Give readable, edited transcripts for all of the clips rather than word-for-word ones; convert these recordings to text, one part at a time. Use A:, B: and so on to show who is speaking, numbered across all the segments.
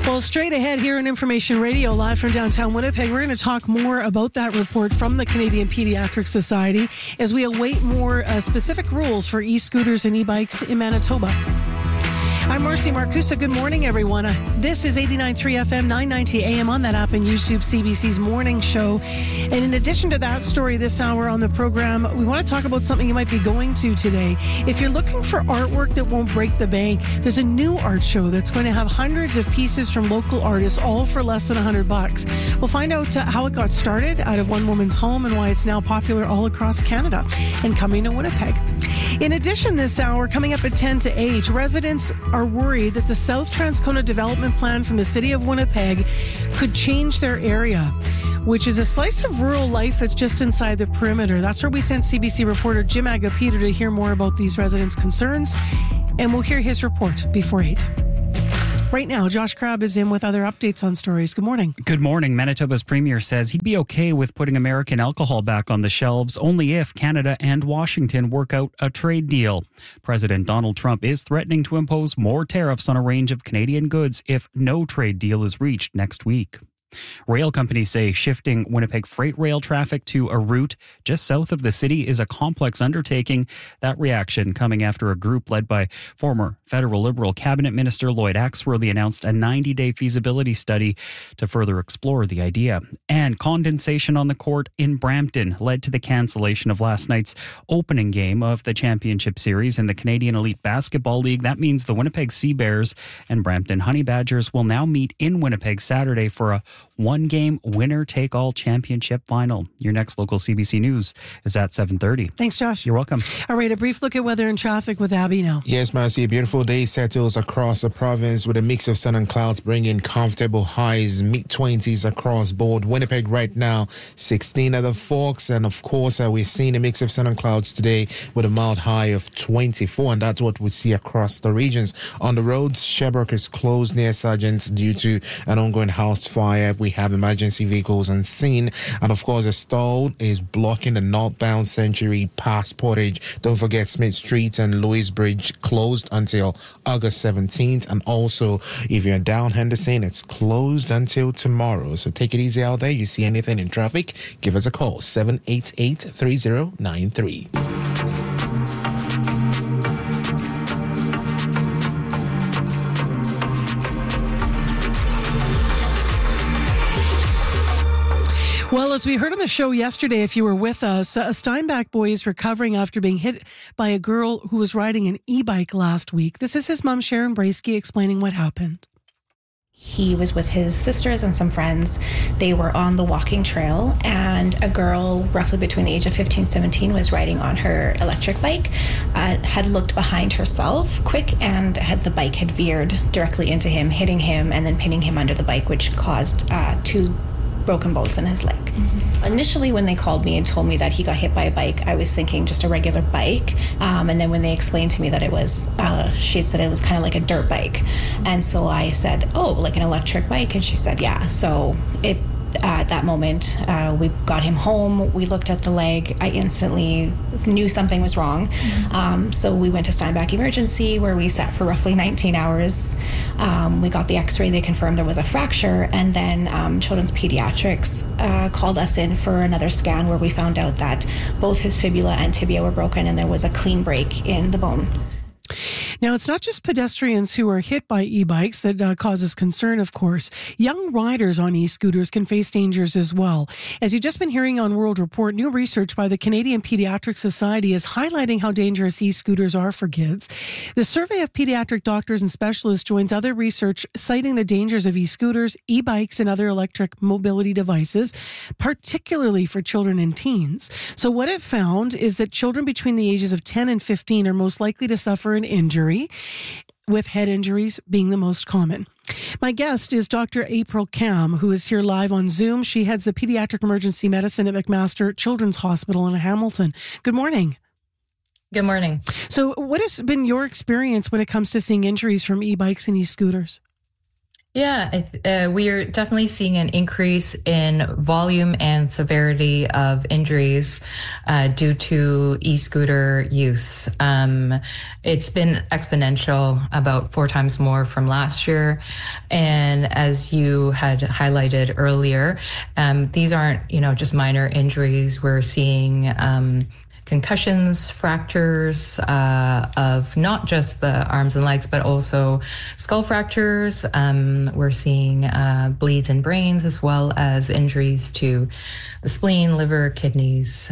A: Well, straight ahead here on Information Radio, live from downtown Winnipeg, we're going to talk more about that report from the Canadian Pediatric Society as we await more specific rules for e-scooters and e-bikes in Manitoba. I'm Marcy Marcusa. Good morning, everyone. This is 89.3 FM, 990 AM on that app and YouTube, CBC's morning show. And in addition to that story this hour on the program, we want to talk about something you might be going to today. If you're looking for artwork that won't break the bank, there's a new art show that's going to have hundreds of pieces from local artists, all for less than $100. We'll find out how it got started out of one woman's home and why it's now popular all across Canada and coming to Winnipeg. In addition, this hour, coming up at 10 to 8, residents are worried that the South Transcona development plan from the city of Winnipeg could change their area, which is a slice of rural life that's just inside the perimeter. That's where we sent CBC reporter Jim Agapito to hear more about these residents' concerns, and we'll hear his report before 8. Right now, Josh Crabb is in with other updates on stories. Good morning.
B: Good morning. Manitoba's premier says he'd be okay with putting American alcohol back on the shelves only if Canada and Washington work out a trade deal. President Donald Trump is threatening to impose more tariffs on a range of Canadian goods if no trade deal is reached next week. Rail companies say shifting Winnipeg freight rail traffic to a route just south of the city is a complex undertaking. That reaction coming after a group led by former federal Liberal cabinet minister Lloyd Axworthy announced a 90-day feasibility study to further explore the idea. And condensation on the court in Brampton led to the cancellation of last night's opening game of the championship series in the Canadian Elite Basketball League. That means the Winnipeg Sea Bears and Brampton Honey Badgers will now meet in Winnipeg Saturday for a one-game winner-take-all championship final. Your next local CBC News is at 7:30.
A: Thanks, Josh.
B: You're welcome.
A: All right, a brief look at weather and traffic with Abby now.
C: Yes, Marcy, a beautiful day settles across the province with a mix of sun and clouds bringing comfortable highs, mid-20s across board. Winnipeg right now, 16 at the Forks, and of course, we're seeing a mix of sun and clouds today with a mild high of 24, and that's what we see across the regions. On the roads, Sherbrooke is closed near Sargents due to an ongoing house fire. We have emergency vehicles on scene, and of course, a stall is blocking the northbound Century past Portage. Don't forget Smith Street and Louis Bridge closed until August 17th, and also if you're down Henderson, it's closed until tomorrow. So take it easy out there. You see anything in traffic, give us a call, 788-3093.
A: Well, as we heard on the show yesterday, if you were with us, a Steinbach boy is recovering after being hit by a girl who was riding an e-bike last week. This is his mom, Sharon Braisky, explaining what happened.
D: He was with his sisters and some friends. They were on the walking trail, and a girl roughly between the age of 15 17 was riding on her electric bike, had looked behind herself quick, and the bike had veered directly into him, hitting him and then pinning him under the bike, which caused two broken bones in his leg. Mm-hmm. Initially, when they called me and told me that he got hit by a bike, I was thinking just a regular bike. And then when they explained to me that it was, she had said it was kind of like a dirt bike. And so I said, oh, like an electric bike? And she said, yeah. So at that moment, we got him home. We looked at the leg. I instantly knew something was wrong. Mm-hmm. So we went to Steinbach Emergency, where we sat for roughly 19 hours. We got the x-ray. They confirmed there was a fracture. And then Children's Pediatrics called us in for another scan, where we found out that both his fibula and tibia were broken, and there was a clean break in the bone.
A: Now, it's not just pedestrians who are hit by e-bikes that causes concern, of course. Young riders on e-scooters can face dangers as well. As you've just been hearing on World Report, new research by the Canadian Pediatric Society is highlighting how dangerous e-scooters are for kids. The survey of pediatric doctors and specialists joins other research citing the dangers of e-scooters, e-bikes, and other electric mobility devices, particularly for children and teens. So what it found is that children between the ages of 10 and 15 are most likely to suffer an injury, with head injuries being the most common. My guest is Dr. April Kam, who is here live on Zoom. She heads the Pediatric Emergency Medicine at McMaster Children's Hospital in Hamilton. Good morning.
E: Good morning.
A: So what has been your experience when it comes to seeing injuries from e-bikes and e-scooters?
E: Yeah, we are definitely seeing an increase in volume and severity of injuries due to e-scooter use. It's been exponential, about 4 times more from last year. And as you had highlighted earlier, these aren't, just minor injuries. We're seeing concussions, fractures of not just the arms and legs, but also skull fractures. We're seeing bleeds in brains, as well as injuries to the spleen, liver, kidneys.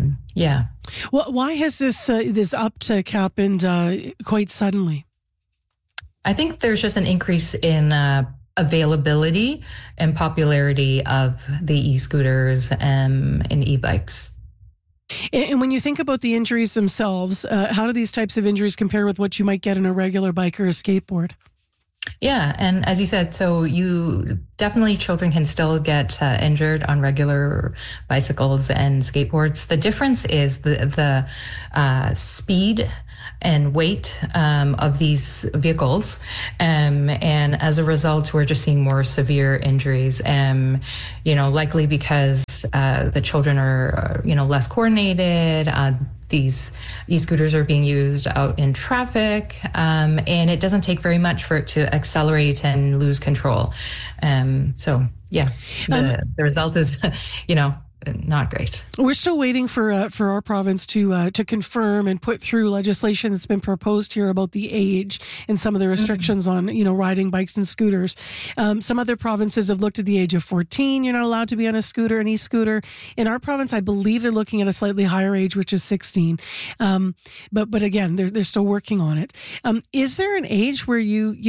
A: Well, why has this uptick happened quite suddenly?
E: I think there's just an increase in availability and popularity of the e-scooters and e-bikes.
A: And when you think about the injuries themselves, how do these types of injuries compare with what you might get in a regular bike or a skateboard?
E: Yeah, and as you said, so children can still get injured on regular bicycles and skateboards. The difference is the speed and weight of these vehicles. And as a result, we're just seeing more severe injuries, likely because the children are, less coordinated. These e-scooters are being used out in traffic, and it doesn't take very much for it to accelerate and lose control. The result is, not great.
A: We're still waiting for our province to confirm and put through legislation that's been proposed here about the age and some of the restrictions on riding bikes and scooters. Some other provinces have looked at the age of 14. You're not allowed to be on a scooter, an e-scooter. In our province, I believe they're looking at a slightly higher age, which is 16. But again, they're still working on it. Is there an age where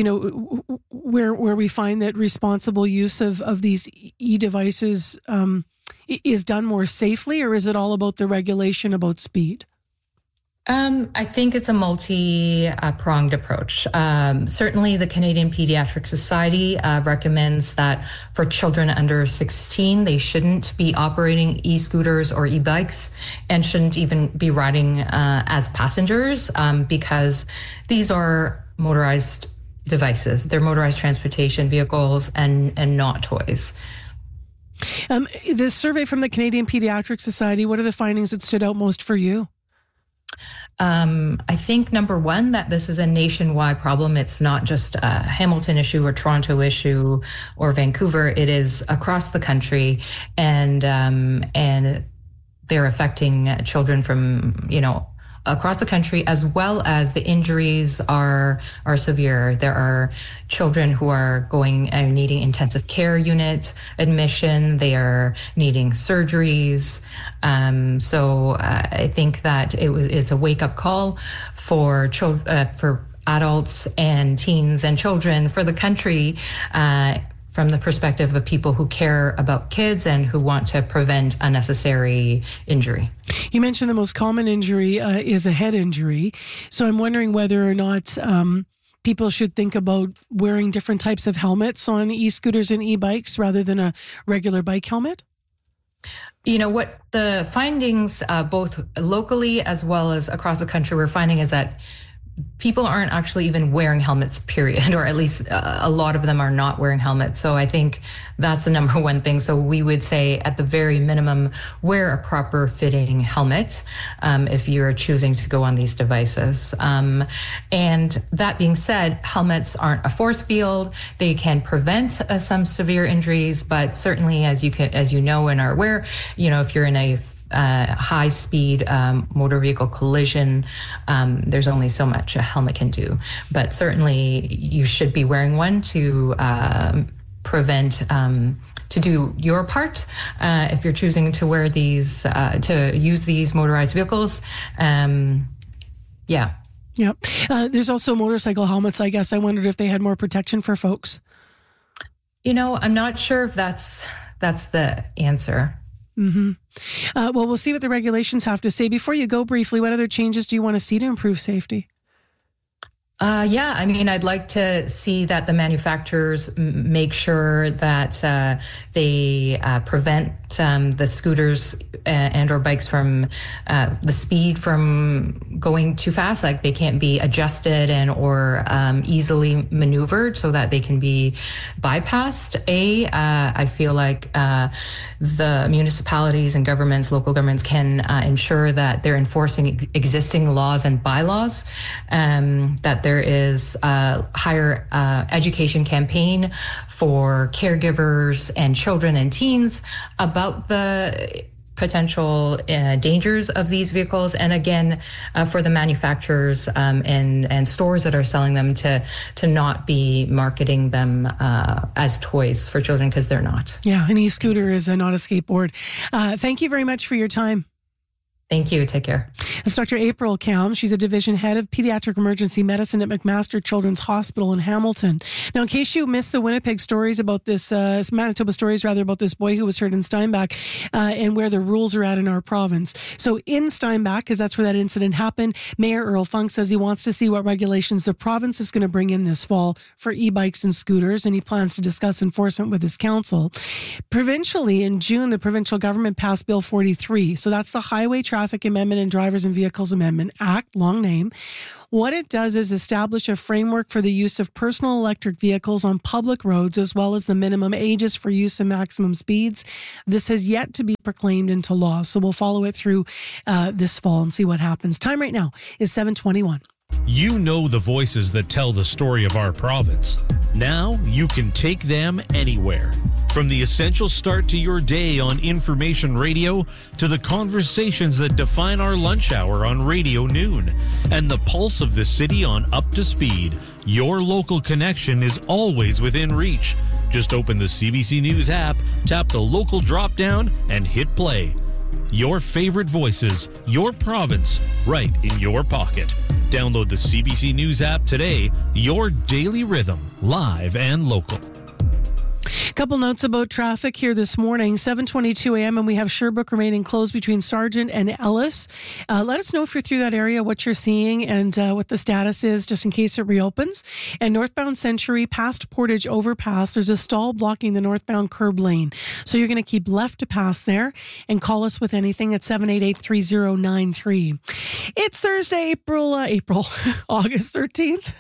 A: where we find that responsible use of these e-devices is done more safely, or is it all about the regulation about speed?
E: I think it's a multi-pronged approach. Certainly, the Canadian Pediatric Society recommends that for children under 16, they shouldn't be operating e-scooters or e-bikes and shouldn't even be riding as passengers because these are motorized devices. They're motorized transportation vehicles and not toys.
A: The survey from the Canadian Pediatric Society, what are the findings that stood out most for you?
E: I think number one, that this is a nationwide problem. It's not just a Hamilton issue or Toronto issue or Vancouver. It is across the country, and they're affecting children from, across the country, as well as the injuries are severe. There are children who are needing intensive care unit admission. They are needing surgeries. So I think that it's a wake up call for adults and teens and children, for the country, from the perspective of people who care about kids and who want to prevent unnecessary injury.
A: You mentioned the most common injury is a head injury. So I'm wondering whether or not people should think about wearing different types of helmets on e-scooters and e-bikes rather than a regular bike helmet?
E: What the findings, both locally as well as across the country, we're finding is that people aren't actually even wearing helmets, period, or at least a lot of them are not wearing helmets. So I think that's the number one thing. So we would say, at the very minimum, wear a proper fitting helmet if you're choosing to go on these devices. And that being said, helmets aren't a force field. They can prevent some severe injuries, but certainly, as you know and are aware, if you're in a high-speed motor vehicle collision, there's only so much a helmet can do. But certainly, you should be wearing one to prevent, to do your part if you're choosing to wear these, to use these motorized vehicles. Yeah.
A: There's also motorcycle helmets, I guess. I wondered if they had more protection for folks.
E: I'm not sure if that's the answer.
A: Mm-hmm. Well, we'll see what the regulations have to say. Before you go, briefly, what other changes do you want to see to improve safety?
E: Yeah, I mean, I'd like to see that the manufacturers make sure that they prevent the scooters and or bikes from the speed from going too fast. Like they can't be adjusted and or easily maneuvered so that they can be bypassed. I feel like the municipalities and governments, local governments can ensure that they're enforcing existing laws and bylaws, that there is a higher education campaign for caregivers and children and teens about the potential dangers of these vehicles, and again for the manufacturers and stores that are selling them to not be marketing them as toys for children, because they're not.
A: Yeah, an e-scooter is not a skateboard. Thank you very much for your time.
E: Thank you. Take care.
A: That's Dr. April Kam. She's a division head of pediatric emergency medicine at McMaster Children's Hospital in Hamilton. Now, in case you missed the Winnipeg stories about this, Manitoba stories rather, about this boy who was hurt in Steinbach and where the rules are at in our province. So in Steinbach, because that's where that incident happened, Mayor Earl Funk says he wants to see what regulations the province is going to bring in this fall for e-bikes and scooters, and he plans to discuss enforcement with his council. Provincially, in June, the provincial government passed Bill 43. So that's the Highway Traffic Amendment and Drivers and Vehicles Amendment Act, long name. What it does is establish a framework for the use of personal electric vehicles on public roads, as well as the minimum ages for use and maximum speeds. This has yet to be proclaimed into law, so we'll follow it through this fall and see what happens. Time right now is 7:21.
F: You know the voices that tell the story of our province. Now you can take them anywhere. From the essential start to your day on Information Radio to the conversations that define our lunch hour on Radio Noon and the pulse of the city on Up to Speed, your local connection is always within reach. Just open the CBC News app, tap the local drop-down, and hit play. Your favorite voices, your province, right in your pocket. Download the CBC News app today, your daily rhythm, live and local.
A: Couple notes about traffic here this morning, 7:22 a.m. and we have Sherbrooke remaining closed between Sargent and Ellis. Let us know if you're through that area, what you're seeing and what the status is, just in case it reopens. And northbound Century past Portage Overpass, there's a stall blocking the northbound curb lane. So you're going to keep left to pass there, and call us with anything at 788-3093. It's Thursday, August 13th.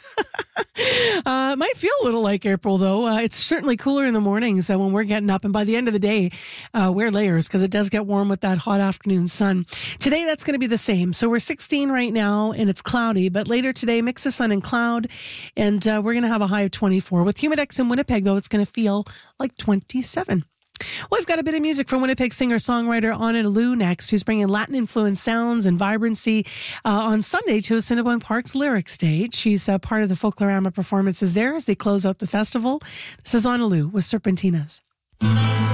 A: Might feel a little like April, though. It's certainly cooler in the mornings when we're getting up, and by the end of the day, wear layers because it does get warm with that hot afternoon sun. Today, that's going to be the same. So we're 16 right now, and it's cloudy, but later today, mix of sun and cloud, and we're going to have a high of 24. With Humidex in Winnipeg, though, it's going to feel like 27. Well, we've got a bit of music from Winnipeg singer-songwriter Anna Lou next, who's bringing Latin-influenced sounds and vibrancy on Sunday to Assiniboine Park's Lyric Stage. She's part of the Folklorama performances there as they close out the festival. This is Anna Lou with Serpentinas.